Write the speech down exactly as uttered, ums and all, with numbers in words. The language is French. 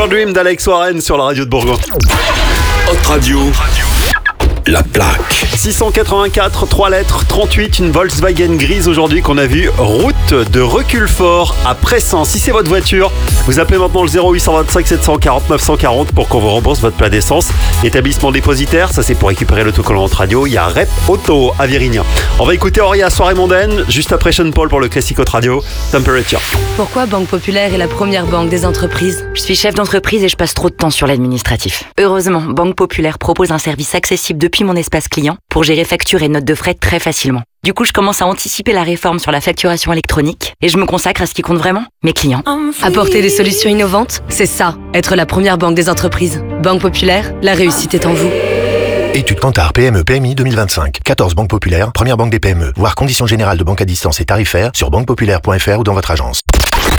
Fever Dream d'Alex Warren sur la radio de Bourgoin. Hot Radio, la plaque. six cent quatre-vingt-quatre, trois lettres, trente-huit, une Volkswagen grise aujourd'hui qu'on a vue route de Reculfort à Pressan. Si c'est votre voiture, vous appelez maintenant le zéro huit cent vingt-cinq sept cent quarante neuf cent quarante pour qu'on vous rembourse votre plein d'essence. Établissement dépositaire, ça c'est pour récupérer l'autocollant Hot Radio. Il y a Rep Auto à Virignan. On va écouter Auria, Soirée mondaine, juste après Sean Paul pour le classique Hot Radio, Temperature. Pourquoi Banque Populaire est la première banque des entreprises? Je suis chef d'entreprise et je passe trop de temps sur l'administratif. Heureusement, Banque Populaire propose un service accessible depuis mon espace client pour gérer factures et notes de frais très facilement. Du coup, je commence à anticiper la réforme sur la facturation électronique et je me consacre à ce qui compte vraiment, mes clients. Apporter des solutions innovantes, c'est ça, être la première banque des entreprises. Banque Populaire, la réussite est en vous. Étude Kantar P M E P M I deux mille vingt-cinq. quatorze banques populaires, première banque des P M E. Voir conditions générales de banque à distance et tarifaires sur banque populaire point f r ou dans votre agence.